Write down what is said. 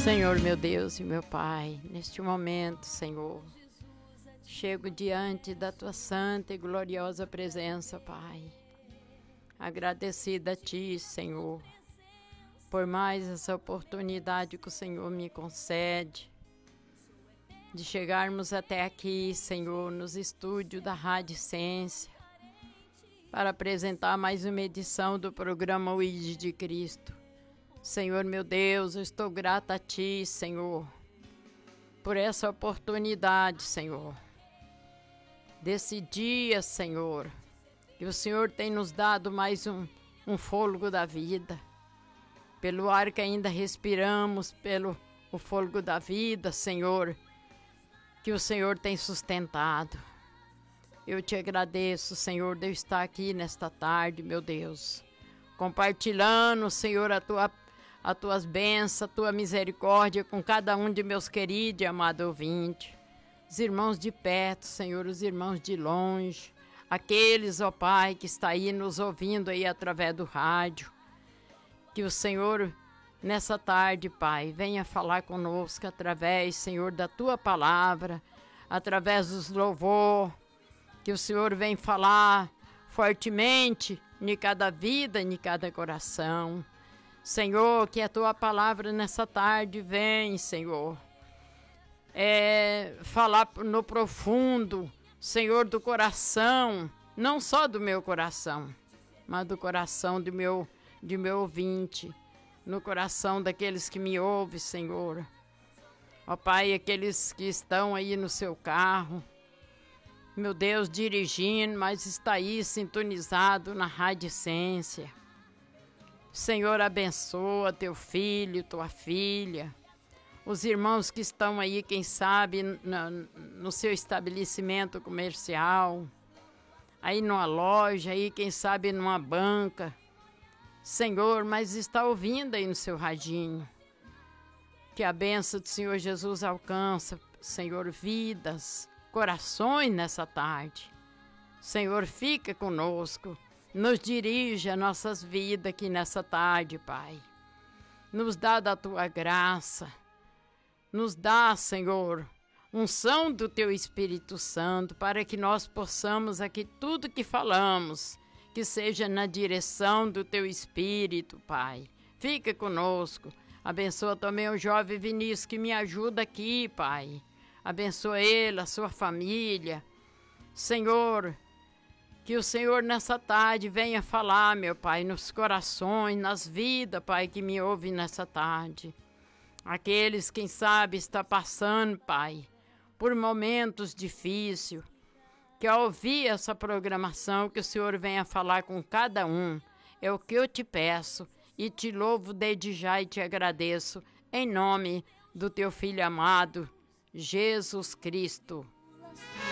Senhor, meu Deus e meu Pai, neste momento, Senhor, chego diante da Tua santa e gloriosa presença, Pai. Agradecida a Ti, Senhor, por mais essa oportunidade que o Senhor me concede de chegarmos até aqui, Senhor, nos estúdios da Rádio Ciência, para apresentar mais uma edição do programa O ID de Cristo. Senhor, meu Deus, eu estou grata a Ti, Senhor, por essa oportunidade, Senhor, desse dia, Senhor, que o Senhor tem nos dado mais um fôlego da vida, pelo ar que ainda respiramos, pelo o fôlego da vida, Senhor, que o Senhor tem sustentado. Eu Te agradeço, Senhor, de eu estar aqui nesta tarde, meu Deus, compartilhando, Senhor, as Tuas bênçãos, a Tua misericórdia com cada um de meus queridos e amados ouvintes. Os irmãos de perto, Senhor, os irmãos de longe, aqueles, ó Pai, que está aí nos ouvindo aí através do rádio. Que o Senhor, nessa tarde, Pai, venha falar conosco através, Senhor, da Tua palavra, através dos louvor. Que o Senhor venha falar fortemente em cada vida, em cada coração. Senhor, que a Tua palavra nessa tarde vem, Senhor, falar no profundo, Senhor, do coração, não só do meu coração, mas do coração de meu ouvinte, no coração daqueles que me ouvem, Senhor. Ó Pai, aqueles que estão aí no seu carro, meu Deus, dirigindo, mas está aí sintonizado na Rádio Ciência. Senhor, abençoa Teu filho, Tua filha, os irmãos que estão aí, quem sabe, no seu estabelecimento comercial, aí numa loja, aí quem sabe numa banca. Senhor, mas está ouvindo aí no seu radinho. Que a bênção do Senhor Jesus alcança, Senhor, vidas, corações nessa tarde. Senhor, fica conosco. Nos dirige as nossas vidas aqui nessa tarde, Pai. Nos dá da Tua graça. Nos dá, Senhor, unção do Teu Espírito Santo, para que nós possamos aqui tudo que falamos, que seja na direção do Teu Espírito, Pai. Fica conosco. Abençoa também o jovem Vinícius que me ajuda aqui, Pai. Abençoa ele, a sua família. Senhor, que o Senhor nessa tarde venha falar, meu Pai, nos corações, nas vidas, Pai, que me ouvem nessa tarde. Aqueles, quem sabe, está passando, Pai, por momentos difíceis. Que ao ouvir essa programação, que o Senhor venha falar com cada um. É o que eu te peço e te louvo desde já e te agradeço, em nome do Teu Filho amado, Jesus Cristo.